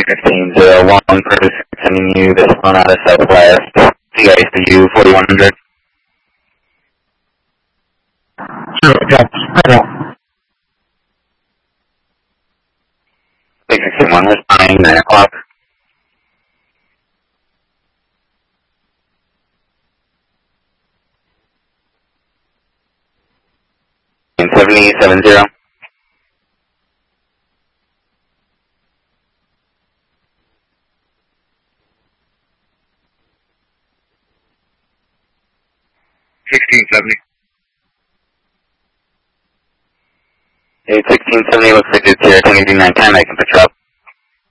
1501 for sending you this one out of Southwest. CICU 4100. Sure, okay. 661 responding 9 o'clock. 7070. Hey, 1670 looks like it's here. 23 910. I can put you up.